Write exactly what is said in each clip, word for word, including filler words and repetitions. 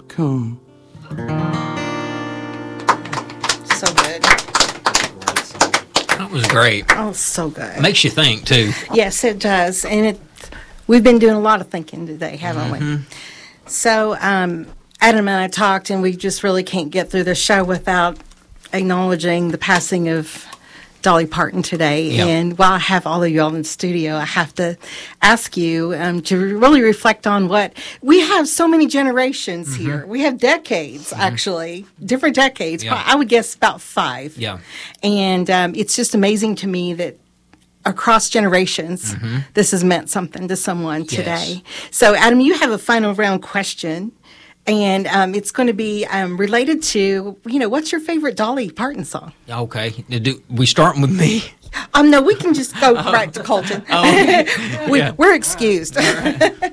come. So good. That was great. Oh, so good. Makes you think, too. Yes, it does. And it, we've been doing a lot of thinking today, haven't Mm-hmm. we? So, um, Adam and I talked, and we just really can't get through the show without acknowledging the passing of Dolly Parton today. Yep. And while I have all of you all in the studio, I have to ask you um, to really reflect on what we have. So many generations Mm-hmm. here. We have decades, actually, different decades. Yeah. I would guess about five. Yeah. And um, it's just amazing to me that across generations, this has meant something to someone today. So, Adam, you have a final round question. And um, it's going to be um, related to, you know, what's your favorite Dolly Parton song? Okay. Do we starting with me? Um, no, we can just go right to Colton. Oh, okay. we, Yeah. We're excused. And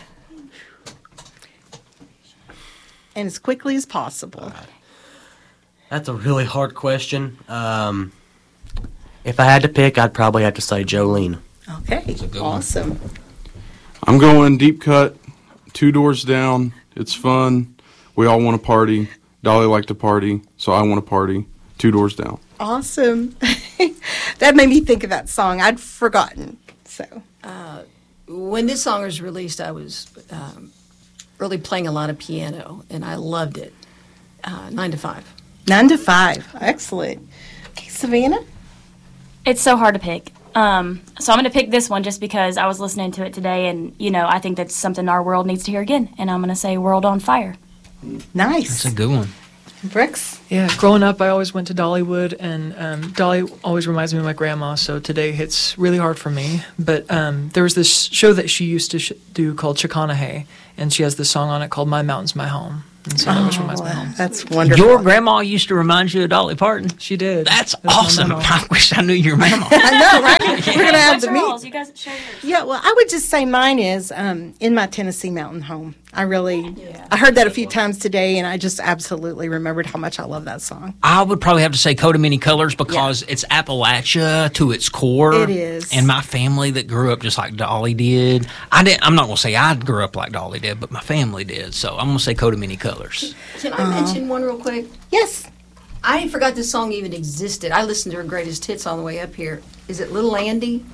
as quickly as possible. That's a really hard question. Um, if I had to pick, I'd probably have to say Jolene. Okay, a good one. awesome. I'm going Deep Cut, Two Doors Down. It's fun. We all want to party. Dolly liked to party, so I want to party. Two Doors Down. Awesome. That made me think of that song. I'd forgotten. So, When this song was released, I was um, really playing a lot of piano, and I loved it. Uh, nine to five. nine to five. Excellent. Okay, Savannah? It's so hard to pick. Um, so I'm going to pick this one just because I was listening to it today, and, you know, I think that's something our world needs to hear again. And I'm going to say World on Fire. Nice. That's a good one. Brooks? Yeah, growing up, I always went to Dollywood, and um, Dolly always reminds me of my grandma, so today hits really hard for me. But um, there was this show that she used to sh- do called Chickanahay, and she has this song on it called My Mountain's My Home. And so that always reminds me of home. That's wonderful. Your grandma used to remind you of Dolly Parton? She did. That's That's my awesome. mama. I wish I knew your mama. I know, right? We're going to have What's the Charles? meet. You guys share yours. Yeah, well, I would just say mine is um, In My Tennessee Mountain Home. I really, I heard that a few times today, and I just absolutely remembered how much I love that song. I would probably have to say Coat of Many Colors because it's Appalachia to its core. It is. And my family that grew up just like Dolly did. I didn't, I'm not going to say I grew up like Dolly did, but my family did. So I'm going to say Coat of Many Colors. Can I mention one real quick? Yes. I forgot this song even existed. I listened to her greatest hits on the way up here. Is it Little Andy?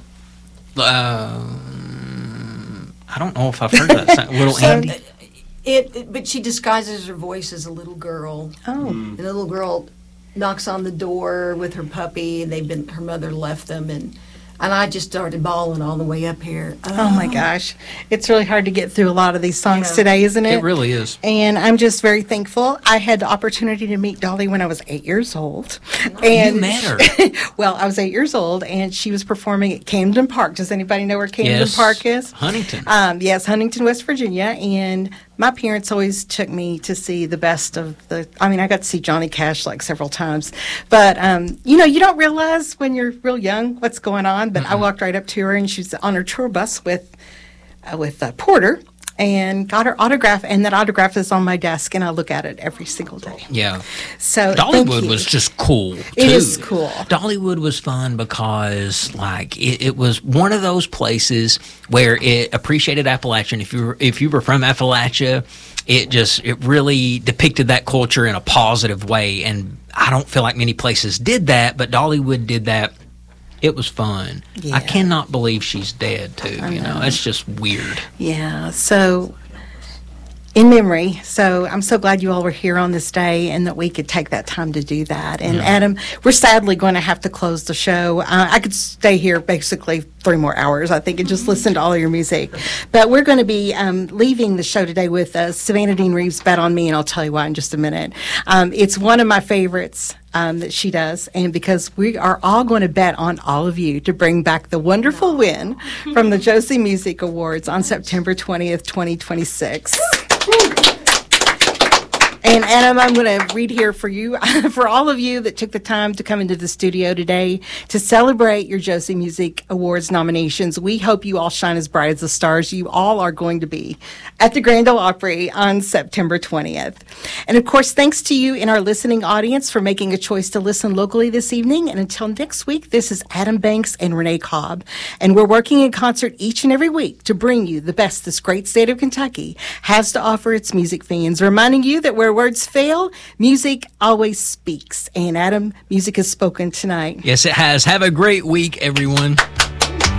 Um, I don't know if I've heard that song. Little Andy. It, it, but she disguises her voice as a little girl. Oh. And the little girl knocks on the door with her puppy, and they've been her mother left them, and and I just started bawling all the way up here. Oh, my gosh. It's really hard to get through a lot of these songs Yeah. today, isn't it? It really is. And I'm just very thankful. I had the opportunity to meet Dolly when I was eight years old. And You met her. well, I was eight years old, and she was performing at Camden Park. Does anybody know where Camden Yes. Park is? Huntington. Um, yes, Huntington, West Virginia. And my parents always took me to see the best of the, I mean, I got to see Johnny Cash like several times. But, um, you know, you don't realize when you're real young what's going on. But I walked right up to her, and she was on her tour bus with, uh, with uh, Porter, and got her autograph. And that autograph is on my desk, and I look at it every single day. Yeah. So thank Dollywood you. was just cool, too. It is cool. Dollywood was fun because, like, it, it was one of those places where it appreciated Appalachia. And if you were, if you were from Appalachia, it just it really depicted that culture in a positive way. And I don't feel like many places did that, but Dollywood did that. It was fun. Yeah. I cannot believe she's dead, too. You know, it's just weird. Yeah, so in memory, so I'm so glad you all were here on this day and that we could take that time to do that. And Adam, we're sadly going to have to close the show. Uh, I could stay here basically three more hours, I think, and just listen to all of your music. But we're going to be um, leaving the show today with uh, Savannah Dean Reeves' Bet on Me, and I'll tell you why in just a minute. Um, it's one of my favorites. Um, that she does, and because we are all going to bet on all of you to bring back the wonderful win from the Josie Music Awards on September twentieth, twenty twenty-six. And Adam, I'm going to read here for you, for all of you that took the time to come into the studio today to celebrate your Josie Music Awards nominations. We hope you all shine as bright as the stars you all are going to be at the Grand Ole Opry on September twentieth. And of course, thanks to you in our listening audience for making a choice to listen locally this evening. And until next week, this is Adam Banks and Renee Cobb. And we're working in concert each and every week to bring you the best this great state of Kentucky has to offer its music fans, reminding you that where words fail, music always speaks. And Adam, music has spoken tonight. Yes, it has. Have a great week, everyone.